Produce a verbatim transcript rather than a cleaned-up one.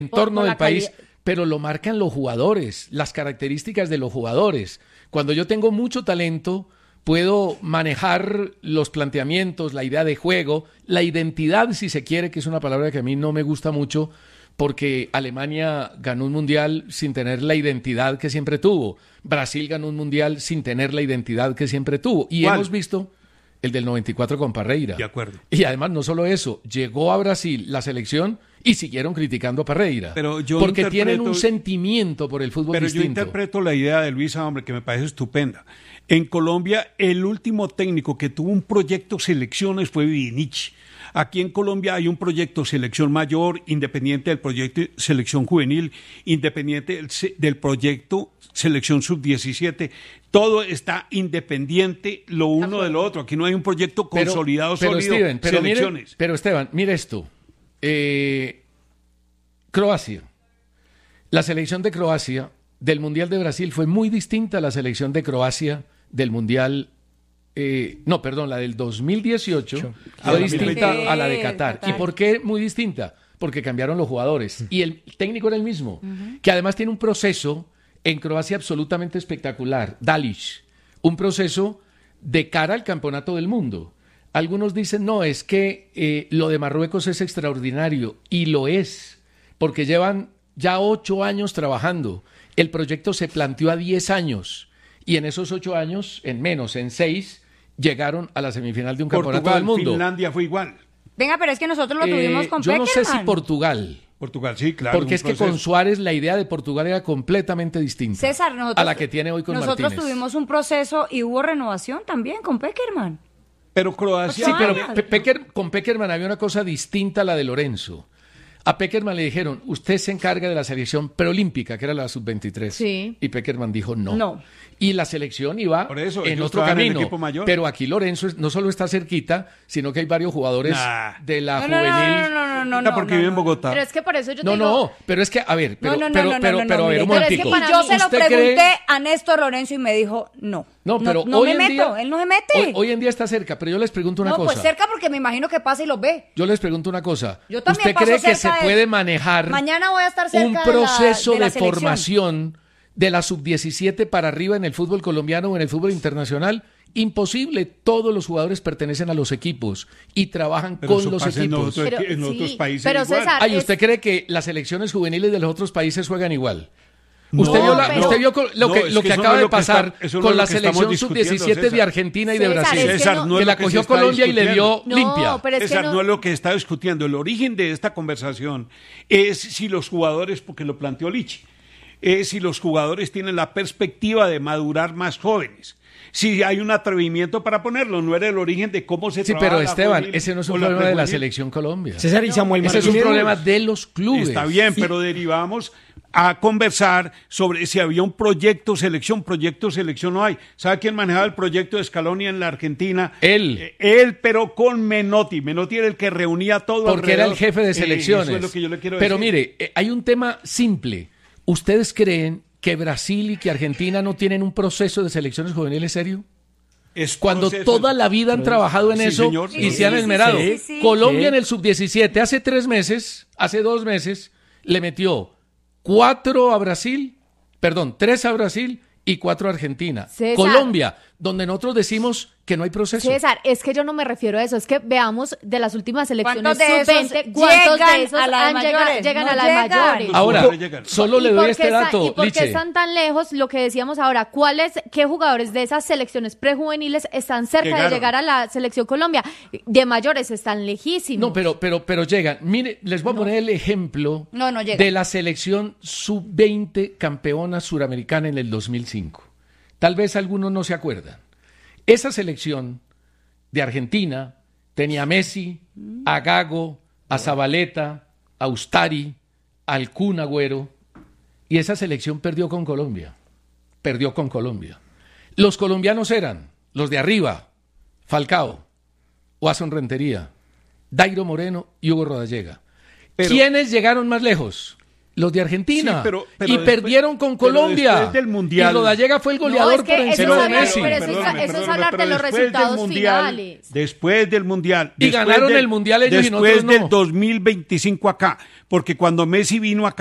entorno del país, pero lo marcan los jugadores, las características de los jugadores. Cuando yo tengo mucho talento, puedo manejar los planteamientos, la idea de juego, la identidad, si se quiere, que es una palabra que a mí no me gusta mucho, porque Alemania ganó un mundial sin tener la identidad que siempre tuvo. Brasil ganó un mundial sin tener la identidad que siempre tuvo. Y ¿Cuál? hemos visto el del noventa y cuatro con Parreira. De acuerdo. Y además no solo eso, llegó a Brasil la selección y siguieron criticando a Parreira. Pero yo porque interpreto- tienen un sentimiento por el fútbol Pero distinto. yo interpreto la idea de Luisa, hombre, que me parece estupenda. En Colombia, el último técnico que tuvo un proyecto selecciones fue Vinici. Aquí en Colombia hay un proyecto selección mayor, independiente del proyecto selección juvenil, independiente del, se- del proyecto selección sub diecisiete. Todo está independiente lo uno de lo otro. Aquí no hay un proyecto Pero- consolidado, pero, sólido, Steven, pero mire- selecciones. pero Esteban, mire esto. Eh, Croacia. La selección de Croacia del Mundial de Brasil fue muy distinta a la selección de Croacia del Mundial. Eh, no, perdón, la del dos mil dieciocho Ah, fue dos mil veinte. distinta a la de Sí, Qatar. Qatar. ¿Y por qué muy distinta? Porque cambiaron los jugadores y el técnico era el mismo, que además tiene un proceso en Croacia absolutamente espectacular, Dalic, un proceso de cara al campeonato del mundo. Algunos dicen, no, es que eh, lo de Marruecos es extraordinario, y lo es, porque llevan ya ocho años trabajando. El proyecto se planteó a diez años, y en esos ocho años, en menos, en seis, llegaron a la semifinal de un campeonato Portugal, del mundo. Finlandia fue igual. Venga, pero es que nosotros lo Eh, tuvimos con yo no sé si Peckerman. Portugal, Portugal, sí, claro. porque un es que proceso. con Suárez la idea de Portugal era completamente distinta César, nosotros, a la que tiene hoy con nosotros Martínez. tuvimos un proceso y hubo renovación también con Peckerman. Pero Croacia... Sí, pero Claro. Pe- Pecker- con Peckerman había una cosa distinta a la de Lorenzo. A Peckerman le dijeron, usted se encarga de la selección preolímpica, que era la sub veintitrés. Sí. Y Peckerman dijo no. No. Y la selección iba Por eso, en ellos otro trabajan en el camino. equipo mayor. Pero aquí Lorenzo es- no solo está cerquita, sino que hay varios jugadores Nah. de la No, no, juvenil. no, no, no, no, No, no, porque no, vive en no. Bogotá. Pero es que por eso yo te No, digo... no, pero es que, a ver, pero, no, no, no, pero, no, no, pero, no, pero, no, a ver, un mire, pero es que momentico. para Y yo mí- se lo ¿Usted pregunté cree- a Néstor Lorenzo y me dijo, no. No, pero no, hoy me en meto, día, él no se mete. Hoy, hoy en día está cerca, pero yo les pregunto una no, cosa. pues cerca porque me imagino que pasa y los ve. Yo les pregunto una cosa. Yo también ¿Usted paso cree que se cerca de- puede manejar Mañana voy a estar cerca un de la- proceso de la de, selección? formación de la sub diecisiete para arriba en el fútbol colombiano o en el fútbol internacional? Imposible. Todos los jugadores pertenecen a los equipos y trabajan Pero con eso los pasa en equipos. otro- Pero- en otros sí, países pero igual. César, Ay, es- ¿usted cree que las selecciones juveniles de los otros países juegan igual? No, usted vio, la- pero- usted vio co- lo No, que, es lo que que eso acaba no es de lo que pasar está- eso no con es la lo que estamos selección sub discutiendo, diecisiete de César. Argentina y de César, Brasil, es que César, no- no que es la lo que cogió se está Colombia y le dio discutiendo. No, limpia. pero es que César, no- no es lo que está discutiendo. El origen de esta conversación es si los jugadores, porque lo planteó Lichi, es si los jugadores tienen la perspectiva de madurar más jóvenes. Si hay un atrevimiento para ponerlo, no era el origen de cómo se Sí, trabaja pero la Esteban, juvenil ese no es o un la problema de la prejuvenil. selección Colombia. César y Samuel Ese es un Martínez. problema de los clubes. Está bien, Sí. pero derivamos a conversar sobre si había un proyecto selección, proyecto selección no hay. ¿Sabe quién manejaba el proyecto de Scaloni en la Argentina? Él. Eh, él, pero con Menotti. Menotti era el que reunía todo Porque era el alrededor. jefe de Eh, selecciones. eso es lo que yo le quiero Pero decir. mire, eh, hay un tema simple. ¿Ustedes creen que Brasil y que Argentina no tienen un proceso de selecciones juveniles serio? Es Cuando proceso, toda es- la vida han trabajado en Sí, eso señor, y sí, se han sí, esmerado. sí, sí, sí. Colombia Sí. en el sub diecisiete hace tres meses, hace dos meses, le metió cuatro a Brasil, perdón, tres a Brasil y cuatro a Argentina. César. Colombia, donde nosotros decimos que no hay proceso. César, es que yo no me refiero a eso, es que veamos de las últimas selecciones ¿Cuántos de sub esos veinte, ¿cuántos llegan de esos a las han llegado- mayores? llegan No a las llegan. mayores? Los Ahora, jugadores llegan. solo ¿Y le por doy qué este está- dato, ¿Y por qué Liche. están tan lejos? Lo que decíamos ahora, ¿cuáles, qué jugadores de esas selecciones prejuveniles están cerca Llegaron. de llegar a la selección Colombia? De mayores están lejísimos. No, pero, pero, pero llegan. Mire, les voy a poner el ejemplo No, no llega. de la selección sub veinte campeona suramericana en el dos mil cinco. Tal vez algunos no se acuerdan. Esa selección de Argentina tenía a Messi, a Gago, a Zabaleta, a Ustari, al Kun Agüero, y esa selección perdió con Colombia. Perdió con Colombia. Los colombianos eran los de arriba, Falcao, Watson Rentería, Dairo Moreno y Hugo Rodallega. Pero- ¿Quiénes llegaron más lejos? Los de Argentina. Sí, pero- pero y después- perdieron con pero Colombia. después del Mundial- Y Rodallega fue el goleador No, es que por eso encima es de hablar- Messi. pero eso es- Perdóname, eso es perdóname, hablar de pero los después del resultados mundial, finales. Después del Mundial. Y después ganaron del- el Mundial ellos y Después nosotros no. del dos mil veinticinco acá. Porque cuando Messi vino acá